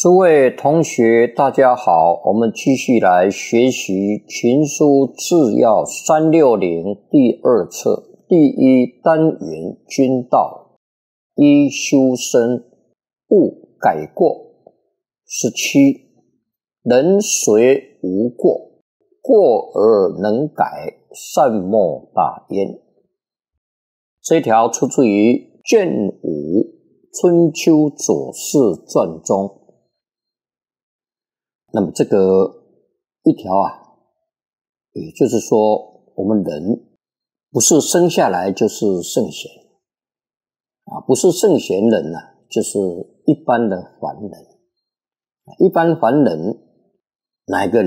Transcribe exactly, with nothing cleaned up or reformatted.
诸位同学大家好，我们继续来学习《群书治要三六零》第二册第一单元君道，一修身，勿改过。十七，人虽无过，过而能改，善莫大焉。这一条出自于卷五《春秋左氏传》中。那么这个一条啊，也就是说我们人不是生下来就是圣贤啊，不是圣贤人啊，就是一般的凡人。一般凡人哪一个